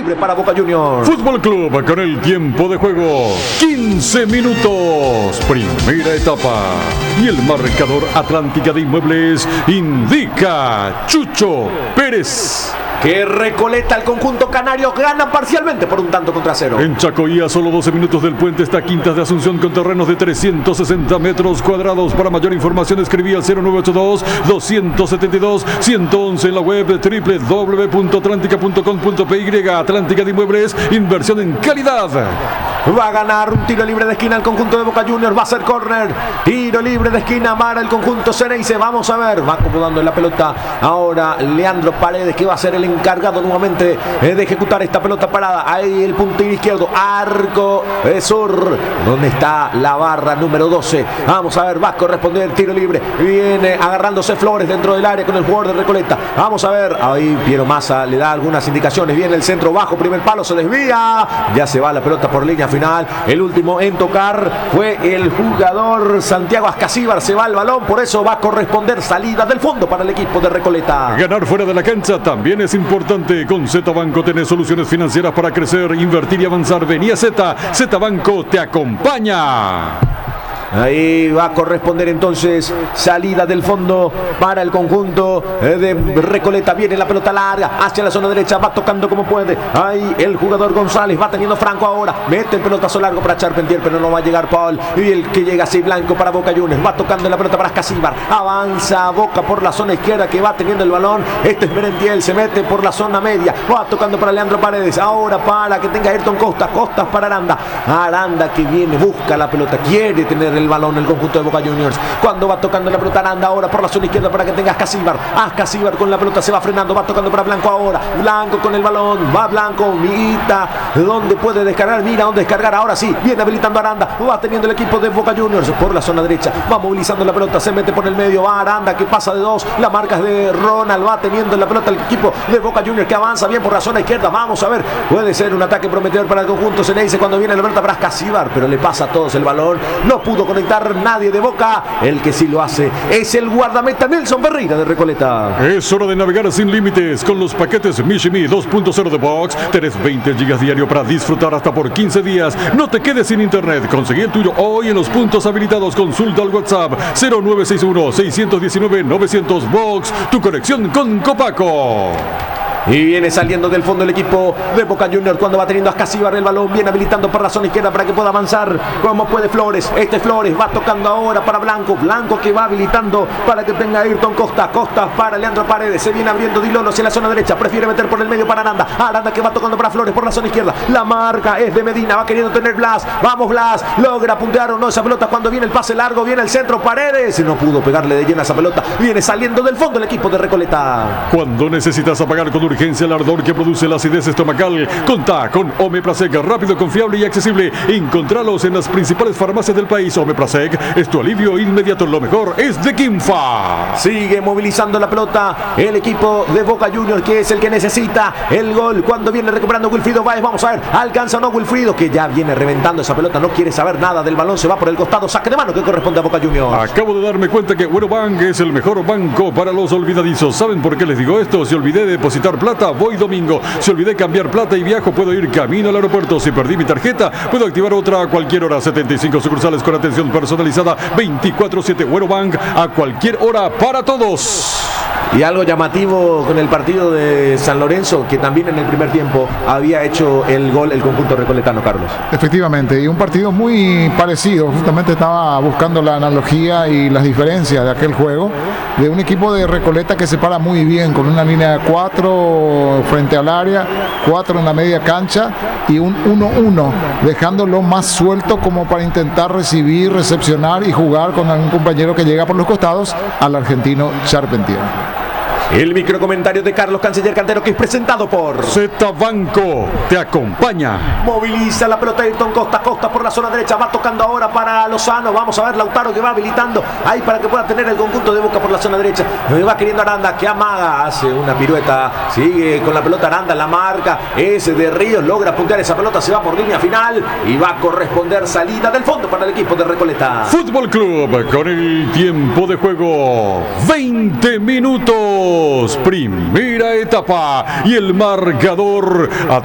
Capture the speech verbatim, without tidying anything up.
libre para Boca Juniors. Fútbol Club con el tiempo de juego. quince minutos. Primera etapa. Y el marcador Atlántica de Inmuebles indica Chucho Pérez. Que Recoleta, el conjunto canario, gana parcialmente por un tanto contra cero. En Chacoía, solo doce minutos del puente, está Quintas de Asunción con terrenos de trescientos sesenta metros cuadrados. Para mayor información escribí al cero nueve ocho dos, dos siete dos, uno uno uno en la web doble u doble u doble u punto atlántica punto com punto p y. Atlántica de Inmuebles, inversión en calidad. Va a ganar un tiro libre de esquina el conjunto de Boca Juniors. Va a ser córner. Tiro libre de esquina para el conjunto Ceneice. Vamos a ver. Va acomodando la pelota. Ahora Leandro Paredes, que va a ser el encargado nuevamente de ejecutar esta pelota parada. Ahí el puntillo izquierdo. Arco sur. ¿Dónde está la barra número doce? Vamos a ver. Va a corresponder el tiro libre. Viene agarrándose Flores dentro del área con el jugador de Recoleta. Vamos a ver. Ahí Piero Massa le da algunas indicaciones. Viene el centro bajo. Primer palo. Se desvía. Ya se va la pelota por línea final. El último en tocar fue el jugador Santiago Ascasíbar. Se va el balón, por eso va a corresponder salida del fondo para el equipo de Recoleta. Ganar fuera de la cancha también es importante. Con Z Banco tenés soluciones financieras para crecer, invertir y avanzar. Vení a Z. Z Banco te acompaña. Ahí va a corresponder entonces salida del fondo para el conjunto de Recoleta. Viene la pelota larga hacia la zona derecha, va tocando como puede. Ahí el jugador González va teniendo Franco ahora. Mete el pelotazo largo para Charpentier, pero no va a llegar Paul. Y el que llega así Blanco para Boca Juniors. Va tocando la pelota para Ascasíbar. Avanza Boca por la zona izquierda que va teniendo el balón. Este es Merentiel, se mete por la zona media. Va tocando para Leandro Paredes. Ahora para que tenga Ayrton Costa. Costas para Aranda. Aranda que viene, busca la pelota, quiere tener el balón el conjunto de Boca Juniors. Cuando va tocando la pelota Aranda ahora por la zona izquierda para que tenga Ascasíbar. Ascasíbar con la pelota se va frenando, va tocando para Blanco ahora. Blanco con el balón, va Blanco, mira dónde puede descargar, mira dónde descargar. Ahora sí, viene habilitando Aranda, va teniendo el equipo de Boca Juniors por la zona derecha, va movilizando la pelota, se mete por el medio, va Aranda que pasa de dos, la marca es de Ronald, va teniendo la pelota el equipo de Boca Juniors que avanza bien por la zona izquierda. Vamos a ver, puede ser un ataque prometedor para el conjunto Ceneice cuando viene la pelota para Ascasíbar, pero le pasa a todos el balón, no pudo conectar nadie de Boca. El que sí lo hace es el guardameta Nelson Ferreira de Recoleta. Es hora de navegar sin límites con los paquetes Mishimi dos punto cero de Box. Tenés veinte gigas diario para disfrutar hasta por quince días. No te quedes sin internet. Conseguí el tuyo hoy en los puntos habilitados. Consulta al WhatsApp cero nueve seis uno, seis uno nueve, nueve cero cero Box. Tu conexión con Copaco. Y viene saliendo del fondo el equipo de Boca Juniors cuando va teniendo a Ascasíbar el balón. Viene habilitando por la zona izquierda para que pueda avanzar como puede Flores. Este Flores va tocando ahora para Blanco. Blanco que va habilitando para que tenga Ayrton Costa. Costa para Leandro Paredes. Se viene abriendo Dilono hacia la zona derecha. Prefiere meter por el medio para Aranda. Aranda que va tocando para Flores por la zona izquierda. La marca es de Medina. Va queriendo tener Blas. Vamos Blas. Logra puntear o no esa pelota cuando viene el pase largo. Viene el centro. Paredes. No pudo pegarle de lleno a esa pelota. Viene saliendo del fondo el equipo de Recoleta. Cuando necesitas apagar con urgencia el ardor que produce la acidez estomacal, contá con Omeprazec, rápido, confiable y accesible. Encontralos en las principales farmacias del país. Omeprazec es tu alivio inmediato. Lo mejor es de Quimfa. Sigue movilizando la pelota el equipo de Boca Juniors, que es el que necesita el gol. Cuando viene recuperando Wilfrido Báez, vamos a ver, alcanza o no Wilfrido, que ya viene reventando esa pelota, no quiere saber nada del balón, se va por el costado, saque de mano que corresponde a Boca Juniors. Acabo de darme cuenta que Güero Bank es el mejor banco para los olvidadizos. ¿Saben por qué les digo esto? Si olvidé de depositar plata, voy domingo. Si olvidé cambiar plata y viajo, puedo ir camino al aeropuerto. Si perdí mi tarjeta, puedo activar otra a cualquier hora. setenta y cinco sucursales con atención personalizada veinticuatro siete. Güero Bank, a cualquier hora para todos. Y algo llamativo con el partido de San Lorenzo, que también en el primer tiempo había hecho el gol el conjunto recoletano, Carlos. Efectivamente, y un partido muy parecido. Justamente estaba buscando la analogía y las diferencias de aquel juego, de un equipo de Recoleta que se para muy bien, con una línea de cuatro frente al área, cuatro en la media cancha y un uno uno, dejándolo más suelto como para intentar recibir, recepcionar y jugar con algún compañero que llega por los costados, al argentino Charpentier. El microcomentario de Carlos Canciller Cantero, que es presentado por Z Banco, te acompaña. Moviliza la pelota Ayrton Costa, Costa por la zona derecha, va tocando ahora para Lozano. Vamos a ver Lautaro que va habilitando ahí para que pueda tener el conjunto de Boca por la zona derecha. Va queriendo Aranda, que amaga, hace una pirueta, sigue con la pelota Aranda, la marca ese de Ríos, logra puntear esa pelota, se va por línea final y va a corresponder salida del fondo para el equipo de Recoleta. Fútbol Club con el tiempo de juego veinte minutos. Primera etapa y el marcador